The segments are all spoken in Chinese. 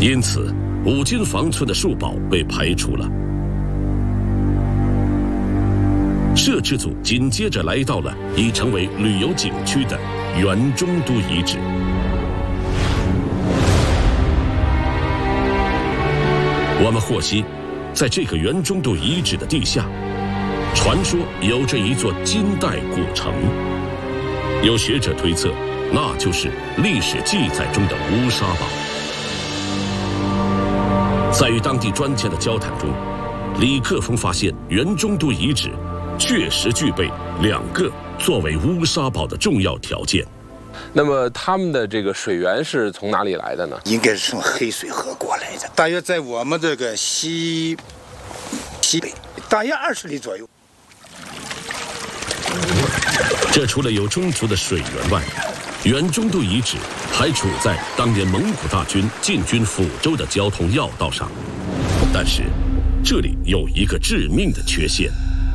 因此5金房村的树堡被排除了。摄制组紧接着来到了已成为旅游景区的元中都遗址。我们获悉，在这个元中都遗址的地下，传说有着一座金代古城。有学者推测，那就是历史记载中的乌沙堡。在与当地专家的交谈中，李克峰发现元中都遗址确实具备2个作为乌沙堡的重要条件。 那么他们的这个水源是从哪里来的呢？ 应该是从黑水河过来的，大约在我们这个西北，大约20里左右。 这除了有充足的水源外，元中都遗址还处在当年蒙古大军进军抚州的交通要道上。但是这里有一个致命的缺陷，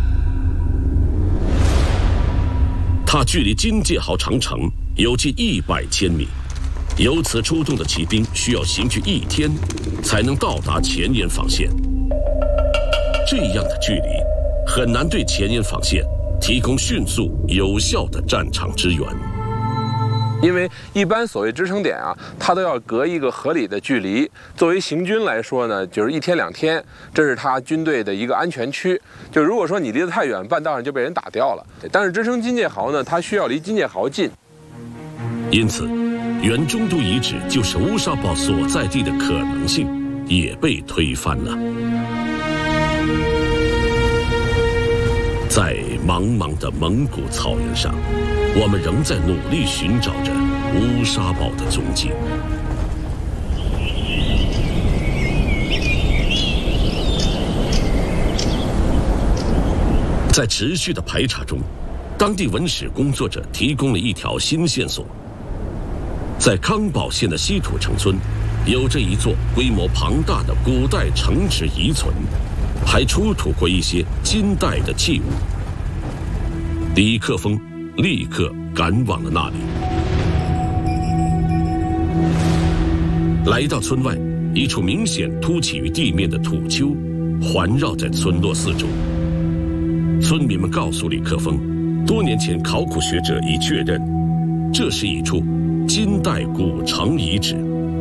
它距离金界壕长城有近100千米，由此出动的骑兵需要行去1天才能到达前沿防线。这样的距离很难对前沿防线提供迅速有效的战场支援。 因为一般所谓支撑点啊，它都要隔一个合理的距离。作为行军来说呢，就是1天2天，这是他军队的一个安全区。就如果说你离得太远，半道上就被人打掉了。但是支撑金界壕呢，它需要离金界壕近。 因此，元中都遗址就是乌沙堡所在地的可能性也被推翻了。在茫茫的蒙古草原上，我们仍在努力寻找着乌沙堡的踪迹。在持续的排查中，当地文史工作者提供了一条新线索。在康保县的西土城村，有着一座规模庞大的古代城池遗存，还出土过一些金代的器物。李克峰立刻赶往了那里。来到村外，一处明显凸起于地面的土丘环绕在村落四周。村民们告诉李克峰，多年前考古学者已确认，这是一处金代古城遗址。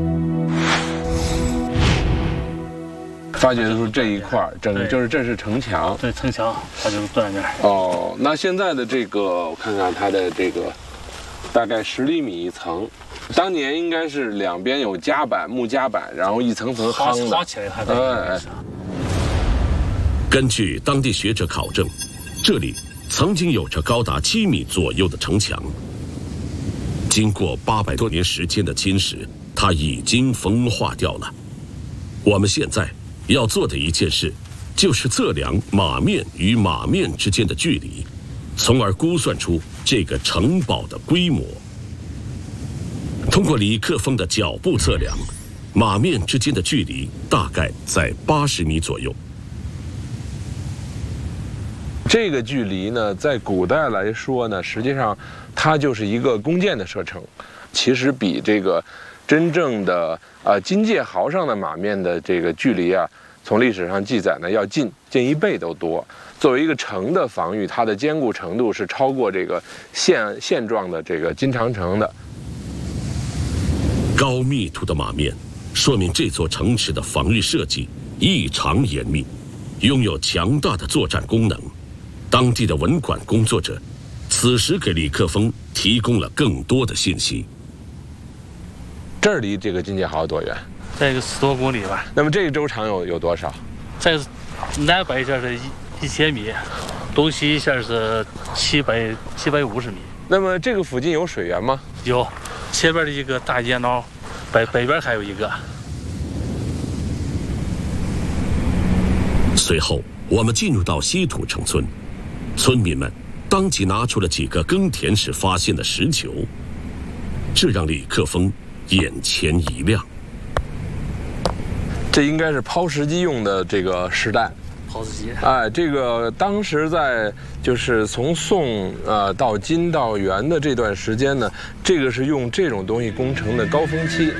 发掘出这一块，就是这是城墙， 对，城墙，它就是断面。 哦，那现在的这个，我看看它的这个，大概10厘米一层，当年应该是2边有夹板，木夹板，然后一层层夯的， 刷起来它的。 根据当地学者考证，这里曾经有着高达7米左右的城墙，经过800多年时间的侵蚀，它已经风化掉了。我们现在要做的一件事，就是测量马面与马面之间的距离，从而估算出这个城堡的规模。通过李克峰的脚步测量，马面之间的距离大概在80米左右。 这个距离呢，在古代来说呢，实际上它就是一个弓箭的射程，其实比这个真正的金界壕上的马面的这个距离啊，从历史上记载呢要近1倍都多。作为一个城的防御，它的坚固程度是超过这个现状的这个金长城的。 高密度的马面说明这座城池的防御设计异常严密，拥有强大的作战功能。当地的文管工作者此时给李克峰提供了更多的信息。 这儿离这个金界壕多远？ 在一个10多公里吧。 那么这个周长有多少？ 在南北一线是1000米，东西一线是750米。 那么这个附近有水源吗？ 有，前边的一个大雁脑，北边还有一个。 随后我们进入到西土城村，村民们当即拿出了几个耕田时发现的石球，这让李克峰眼前一亮。 这应该是抛石机用的这个石弹。 抛石机。 哎，这个当时在就是从宋到金到元的这段时间呢，这个是用这种东西攻城的高峰期。